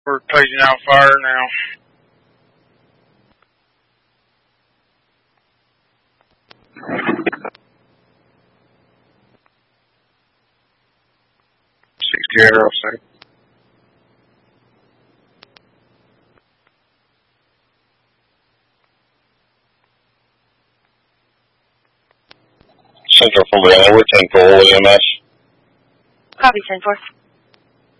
We're taking out fire now. Arrow, sir. Central from Brandon, we're 10-4 EMS. Copy, 10-4.